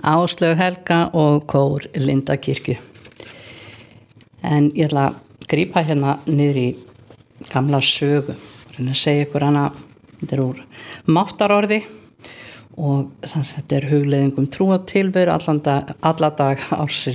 Áslaug Helga og kór Lindakirkju. En ég ætla að grípa hérna niður í gamla sögu. Reyna að segja ykkur hana, þetta úr máttarorði og þetta hugleiðing trú og tilveru alla dag ársins.